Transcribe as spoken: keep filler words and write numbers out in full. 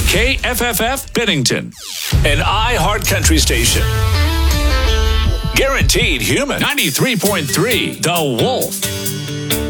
K F F F Bennington, an iHeart Country station. Guaranteed Human, ninety-three point three, The Wolf.